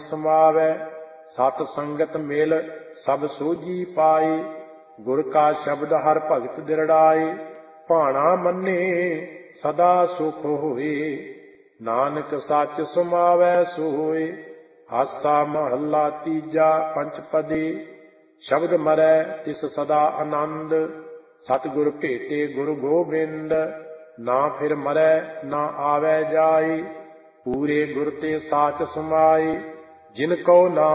ਸਮਾਵੈ। ਸਤ ਸੰਗਤ ਮਿਲ ਸਭ ਸੋਝੀ ਪਾਈ, ਗੁਰ ਕਾ ਸ਼ਬਦ ਹਰ ਭਗਤ ਦਿਰੜਾਈ। ਭਾਣਾ ਮੰਨੇ ਸਦਾ ਸੁਖ ਹੋਏ, ਨਾਨਕ ਸੱਚ ਸਮਾਵੈ ਸੋਏ। ਆਸਾ ਮਹੱਲਾ ਤੀਜਾ ਪੰਚਪਦੀ। ਸ਼ਬਦ ਮਰੈ ਤਿਸ ਸਦਾ ਆਨੰਦ, ਸਤਿਗੁਰ ਭੇਟੇ ਗੁਰੂ ਗੋਬਿੰਦ। ਨਾ ਫਿਰ ਮਰੈ ਨਾ ਆਵੈ ਜਾਈ, ਪੂਰੇ ਗੁਰ ਤੇ ਸਾਚ ਸਮਾਈ। ਜਿਨ ਕਉ ਨਾਮ